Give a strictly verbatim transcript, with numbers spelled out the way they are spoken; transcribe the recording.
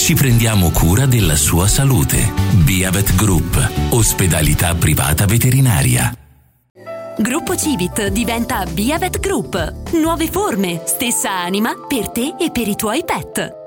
ci prendiamo cura della sua salute. Biavet Group, ospedalità privata veterinaria. Gruppo Civit diventa Biavet Group. Nuove forme, stessa anima per te e per i tuoi pet.